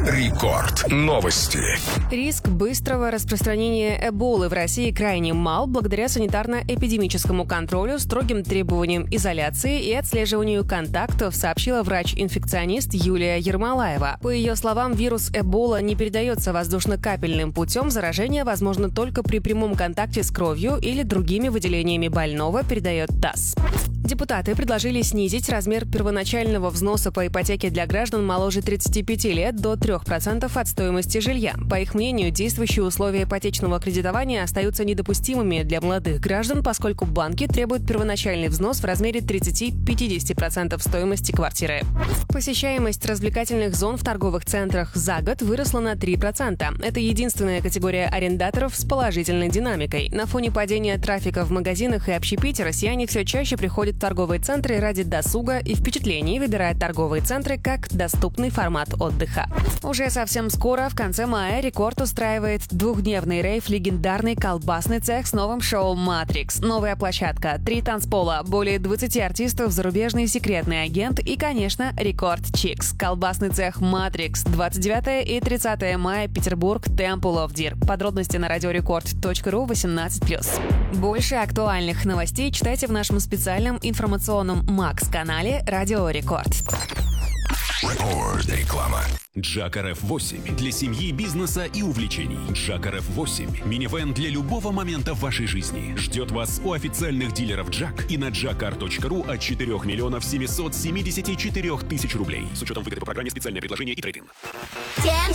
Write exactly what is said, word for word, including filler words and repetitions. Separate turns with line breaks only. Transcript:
Рекорд. Новости.
Риск быстрого распространения эболы в России крайне мал благодаря санитарно-эпидемическому контролю, строгим требованиям изоляции и отслеживанию контактов, сообщила врач-инфекционист Юлия Ермолаева. По ее словам, вирус эбола не передается воздушно-капельным путем, заражение возможно только при прямом контакте с кровью или другими выделениями больного, передает ТАСС. Депутаты предложили снизить размер первоначального взноса по ипотеке для граждан моложе тридцати пяти лет до трёх процентов от стоимости жилья. По их мнению, действующие условия ипотечного кредитования остаются недопустимыми для молодых граждан, поскольку банки требуют первоначальный взнос в размере тридцати-пятидесяти процентов стоимости квартиры. Посещаемость развлекательных зон в торговых центрах за год выросла на три процента. Это единственная категория арендаторов с положительной динамикой. На фоне падения трафика в магазинах и общепите россияне все чаще приходят в торговые центры ради досуга и впечатлений, выбирая торговые центры как доступный формат отдыха. Уже совсем скоро, в конце мая, Рекорд устраивает двухдневный рейв «Легендарный колбасный цех» с новым шоу «Матрикс». Новая площадка, три танцпола, более двадцати артистов, зарубежный секретный агент и, конечно, Рекорд Чикс. Колбасный цех «Матрикс». двадцать девятого и тридцатого мая, Петербург, Temple of Deer. Подробности на радиорекорд точка ру восемнадцать плюс. Больше актуальных новостей читайте в нашем специальном информационном Макс-канале «Радио Рекорд».
Реклама.
Джак эр эф восемь для семьи, бизнеса и увлечений. Джак эр эф восемь – минивэн для любого момента в вашей жизни. Ждет вас у официальных дилеров Джак и на джакар точка ру от четырёх миллионов семисот семидесяти четырёх тысяч рублей. С учетом выгоды по программе, специальное предложение и трейдинг.
Всем